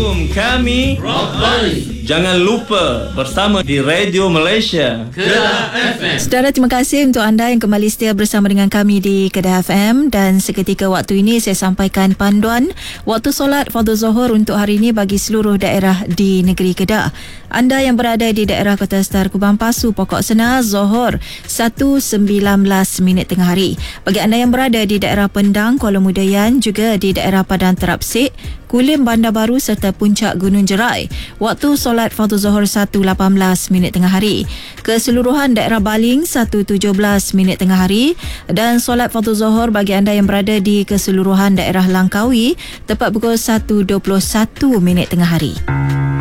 Assalamualaikum, kami Rock Voice. Jangan lupa bersama di Radio Malaysia Kedah FM. Saudara, terima kasih untuk anda yang kembali setia bersama dengan kami di Kedah FM. Dan seketika waktu ini saya sampaikan panduan waktu solat fardu Zuhur untuk hari ini bagi seluruh daerah di negeri Kedah. Anda yang berada di daerah Kota Star Kubang Pasu, Pokok Sena, Zuhur 1.19 minit tengah hari. Bagi anda yang berada di daerah Pendang, Kuala Mudayan, juga di daerah Padang Terapsik, Kulim, Bandar Baru serta Puncak Gunung Jerai, waktu solat fardu Zuhur 1.18 minit tengah hari. Keseluruhan daerah Baling 1.17 minit tengah hari, dan solat fardu Zuhur bagi anda yang berada di keseluruhan daerah Langkawi tepat pukul 1.21 minit tengah hari.